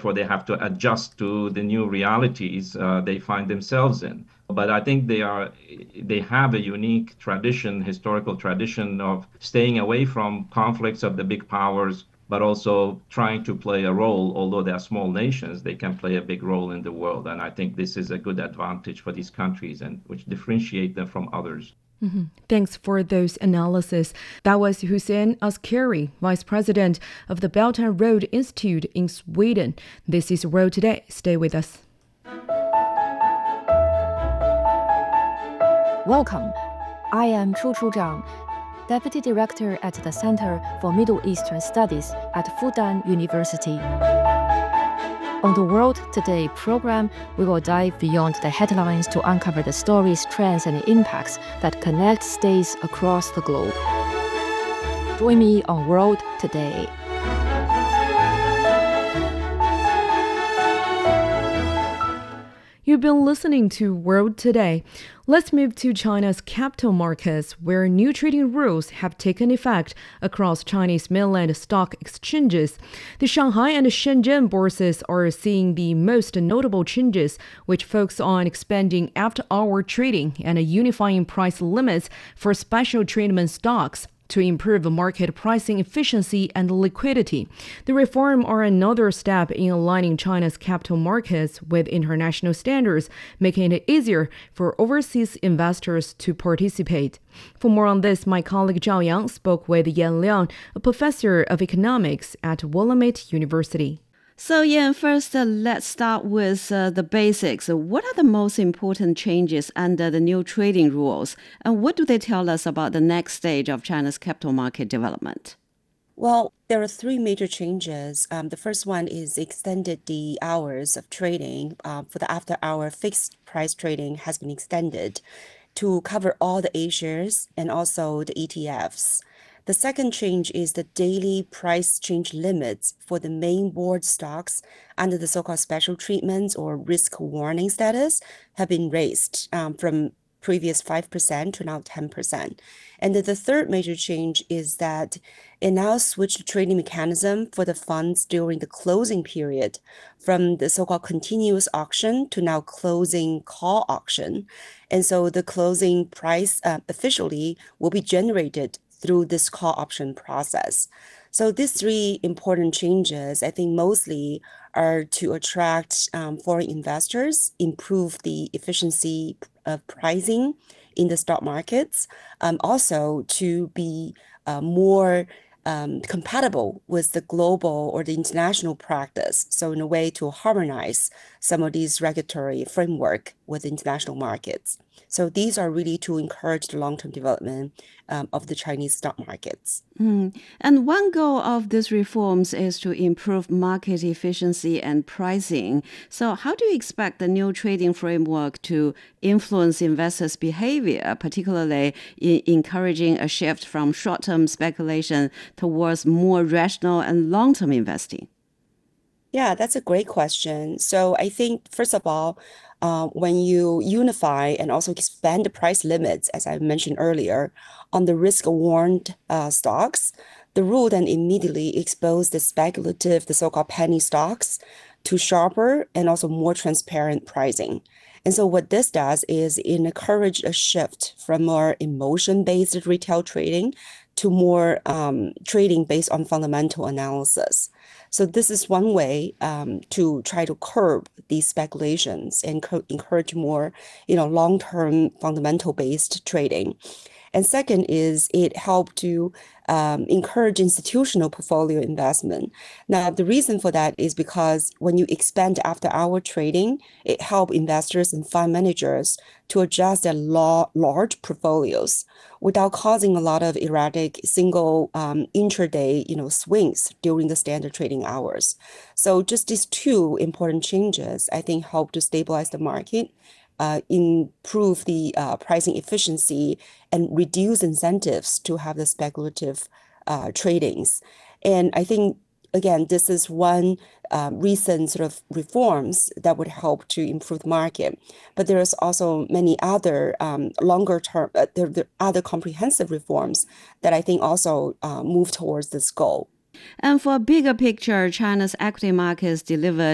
therefore they have to adjust to the new realities they find themselves in. But I think they have a unique tradition, historical tradition of staying away from conflicts of the big powers, but also trying to play a role. Although they are small nations, they can play a big role in the world. And I think this is a good advantage for these countries and which differentiate them from others. Thanks for those analysis. That was Hussein Askari, Vice President of the Belt and Road Institute in Sweden. This is World Today. Stay with us. Welcome. I am Chu Zhang, Deputy Director at the Center for Middle Eastern Studies at Fudan University. On the World Today program, we will dive beyond the headlines to uncover the stories, trends, and impacts that connect states across the globe. Join me on World Today. You've been listening to World Today. Let's move to China's capital markets, where new trading rules have taken effect across Chinese mainland stock exchanges. The Shanghai and Shenzhen bourses are seeing the most notable changes, which focus on expanding after-hour trading and unifying price limits for special treatment stocks to improve market pricing efficiency and liquidity. The reform are another step in aligning China's capital markets with international standards, making it easier for overseas investors to participate. For more on this, my colleague Zhao Yang spoke with Yan Liang, a professor of economics at Willamette University. So, Yan, first, let's start with the basics. What are the most important changes under the new trading rules? And what do they tell us about the next stage of China's capital market development? Well, there are three major changes. The first one is extended the hours of trading for the after-hour fixed price trading has been extended to cover all the A-shares and also the ETFs. The second change is the daily price change limits for the main board stocks under the so-called special treatment or risk warning status have been raised from previous 5% to now 10%. And the third major change is that it now switched the trading mechanism for the funds during the closing period from the so-called continuous auction to now closing call auction. And so the closing price officially will be generated through this call option process. So these three important changes, I think mostly are to attract foreign investors, improve the efficiency of pricing in the stock markets, also to be more compatible with the global or the international practice. So in a way to harmonize some of these regulatory framework with international markets. So these are really to encourage the long-term development of the Chinese stock markets. And one goal of these reforms is to improve market efficiency and pricing. So how do you expect the new trading framework to influence investors' behavior, particularly in encouraging a shift from short-term speculation towards more rational and long-term investing? Yeah, that's a great question. So I think, first of all, when you unify and also expand the price limits, as I mentioned earlier, on the risk-warned stocks, the rule then immediately exposed the speculative, the so-called penny stocks, to sharper and also more transparent pricing. And so what this does is it encourages a shift from more emotion-based retail trading to more trading based on fundamental analysis. So this is one way to try to curb these speculations and encourage more, long-term fundamental-based trading. And second is it helped to encourage institutional portfolio investment. Now, the reason for that is because when you expand after-hour trading, it helps investors and fund managers to adjust their large portfolios without causing a lot of erratic single intraday swings during the standard trading hours. So just these two important changes, I think, help to stabilize the market, improve the pricing efficiency, and reduce incentives to have the speculative tradings. And I think, again, this is one recent sort of reforms that would help to improve the market. But there is also many other longer term, there are other comprehensive reforms that I think also move towards this goal. And for a bigger picture, China's equity markets delivered